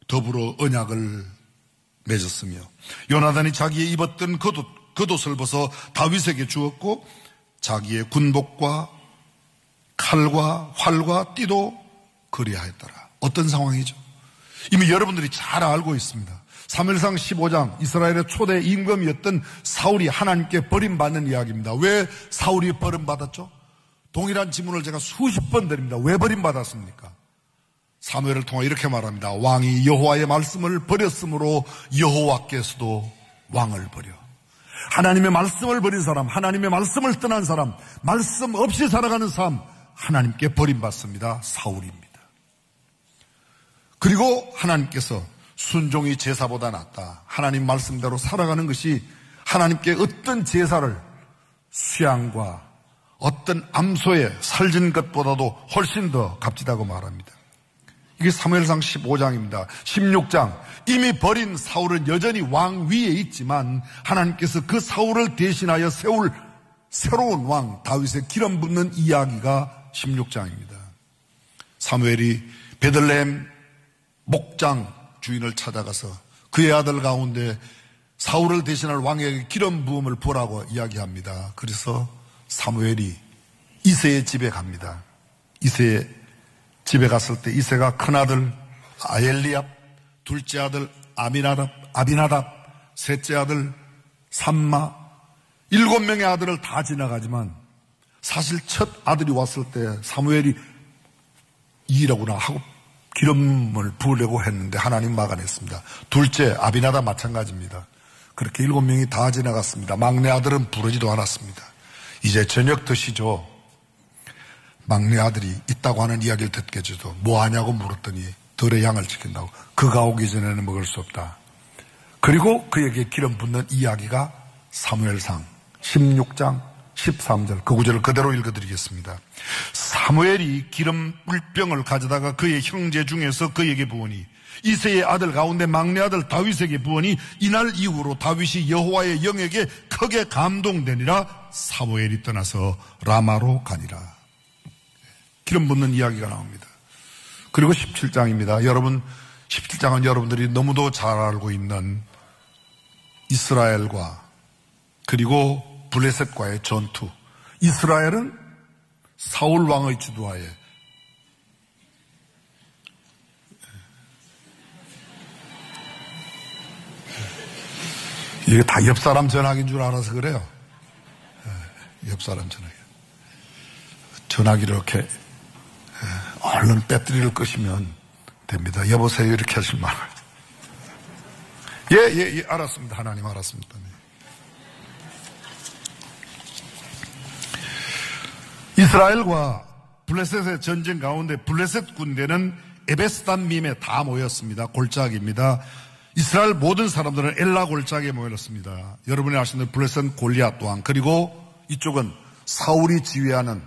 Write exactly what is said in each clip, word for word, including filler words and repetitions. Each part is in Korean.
더불어 언약을 맺었으며 요나단이 자기의 입었던 겉옷, 겉옷을 벗어 다윗에게 주었고 자기의 군복과 칼과 활과 띠도 그리하였더라. 어떤 상황이죠? 이미 여러분들이 잘 알고 있습니다. 사무엘상 십오 장 이스라엘의 초대 임금이었던 사울이 하나님께 버림받는 이야기입니다. 왜 사울이 버림받았죠? 동일한 질문을 제가 수십 번 드립니다. 왜 버림받았습니까? 사무엘을 통해 이렇게 말합니다. 왕이 여호와의 말씀을 버렸으므로 여호와께서도 왕을 버려. 하나님의 말씀을 버린 사람, 하나님의 말씀을 떠난 사람, 말씀 없이 살아가는 사람, 하나님께 버림받습니다. 사울입니다. 그리고 하나님께서 순종이 제사보다 낫다. 하나님 말씀대로 살아가는 것이 하나님께 어떤 제사를 수양과 어떤 암소에 살진 것보다도 훨씬 더 값지다고 말합니다. 이게 사무엘상 십오 장입니다. 십육 장 이미 버린 사울은 여전히 왕 위에 있지만 하나님께서 그 사울을 대신하여 세울 새로운 왕 다윗의 기름 붓는 이야기가 십육 장입니다. 사무엘이 베들레헴 목장 주인을 찾아가서 그의 아들 가운데 사울을 대신할 왕에게 기름 부음을 부으라고 이야기합니다. 그래서 사무엘이 이새의 집에 갑니다. 이새의 집에 갔을 때 이새가 큰아들 아엘리압, 둘째 아들 아비나답, 아비나답, 셋째 아들 삼마, 일곱 명의 아들을 다 지나가지만 사실 첫 아들이 왔을 때 사무엘이 이라구나 하고 기름을 부으려고 했는데 하나님 막아냈습니다. 둘째 아비나답 마찬가지입니다. 그렇게 일곱 명이 다 지나갔습니다. 막내 아들은 부르지도 않았습니다. 이제 저녁 드시죠. 막내 아들이 있다고 하는 이야기를 듣겠지도 뭐 하냐고 물었더니 들의 양을 지킨다고. 그가 오기 전에는 먹을 수 없다. 그리고 그에게 기름 붓는 이야기가 사무엘상 십육 장 십삼 절 그 구절을 그대로 읽어드리겠습니다. 사무엘이 기름 물병을 가져다가 그의 형제 중에서 그에게 부으니 이새의 아들 가운데 막내 아들 다윗에게 부으니 이날 이후로 다윗이 여호와의 영에게 크게 감동되니라. 사무엘이 떠나서 라마로 가니라. 기름 붓는 이야기가 나옵니다. 그리고 십칠 장입니다. 여러분 십칠 장은 여러분들이 너무도 잘 알고 있는 이스라엘과 그리고 블레셋과의 전투. 이스라엘은 사울 왕의 주도하에 이게 다 옆사람 전화기인 줄 알아서 그래요. 옆사람 전화기. 전화기를 이렇게 얼른 배터리를 끄시면 됩니다. 여보세요 이렇게 하시면 말아요. 예, 예, 예, 알았습니다. 하나님 알았습니다. 이스라엘과 블레셋의 전쟁 가운데 블레셋 군대는 에베스단 밈에 다 모였습니다. 골짜기입니다. 이스라엘 모든 사람들은 엘라 골짜기에 모였습니다. 여러분이 아시는 블레셋 골리앗 왕, 그리고 이쪽은 사울이 지휘하는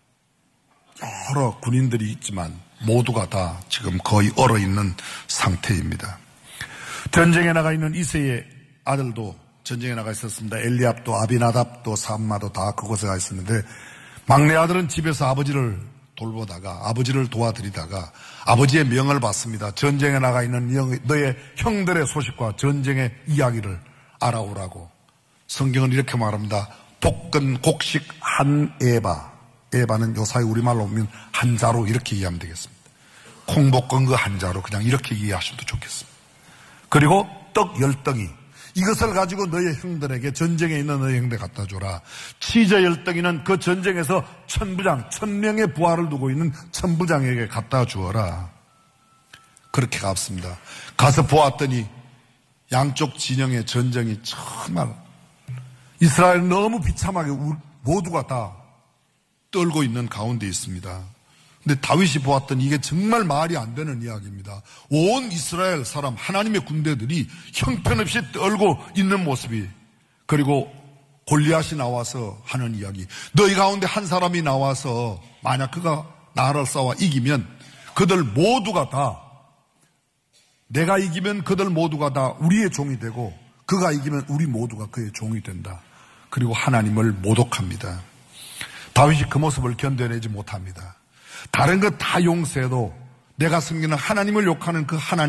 여러 군인들이 있지만 모두가 다 지금 거의 얼어있는 상태입니다. 전쟁에 나가 있는 이새의 아들도 전쟁에 나가 있었습니다. 엘리압도 아비나답도 삼마도 다 그곳에 가 있었는데 막내 아들은 집에서 아버지를 돌보다가 아버지를 도와드리다가 아버지의 명을 받습니다. 전쟁에 나가 있는 너의 형들의 소식과 전쟁의 이야기를 알아오라고. 성경은 이렇게 말합니다. 볶은 곡식 한 에바. 에바는 요사이 우리말로 보면 한 자루 이렇게 이해하면 되겠습니다. 콩 볶은 그 한 자루 그냥 이렇게 이해하셔도 좋겠습니다. 그리고 떡 열덩이. 이것을 가지고 너의 형들에게 전쟁에 있는 너의 형들 갖다 줘라. 치저 열덩이는 그 전쟁에서 천부장, 천명의 부하를 두고 있는 천부장에게 갖다 주어라. 그렇게 갔습니다. 가서 보았더니 양쪽 진영의 전쟁이 정말 이스라엘 너무 비참하게 모두가 다 떨고 있는 가운데 있습니다. 근데 다윗이 보았더니 이게 정말 말이 안 되는 이야기입니다. 온 이스라엘 사람 하나님의 군대들이 형편없이 떨고 있는 모습이, 그리고 골리앗이 나와서 하는 이야기. 너희 가운데 한 사람이 나와서 만약 그가 나를 싸워 이기면 그들 모두가 다, 내가 이기면 그들 모두가 다 우리의 종이 되고 그가 이기면 우리 모두가 그의 종이 된다. 그리고 하나님을 모독합니다. 다윗이 그 모습을 견뎌내지 못합니다. 다른 것 다 용서해도 내가 섬기는 하나님을 욕하는 그 하나님